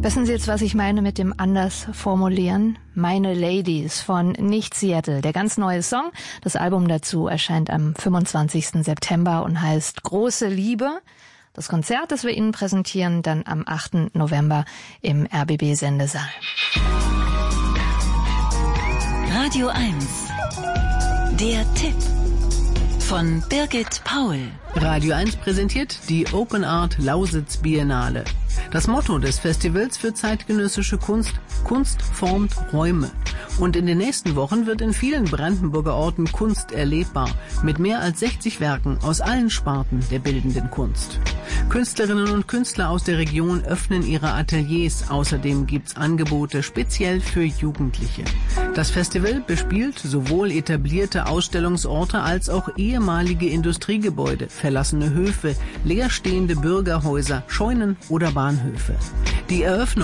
Wissen Sie jetzt, was ich meine mit dem anders formulieren? Meine Ladies von Nicht Seattle. Der ganz neue Song. Das Album dazu erscheint am 25. September und heißt Große Liebe. Das Konzert, das wir Ihnen präsentieren, dann am 8. November im RBB-Sendesaal. Radio 1. Der Tipp von Birgit Paul. Radio 1 präsentiert die Open Art Lausitz Biennale. Das Motto des Festivals für zeitgenössische Kunst: Kunst formt Räume. Und in den nächsten Wochen wird in vielen Brandenburger Orten Kunst erlebbar, mit mehr als 60 Werken aus allen Sparten der bildenden Kunst. Künstlerinnen und Künstler aus der Region öffnen ihre Ateliers. Außerdem gibt's Angebote speziell für Jugendliche. Das Festival bespielt sowohl etablierte Ausstellungsorte als auch ehemalige Industriegebäude, verlassene Höfe, leerstehende Bürgerhäuser, Scheunen oder Bahnhöfe. Die Eröffnung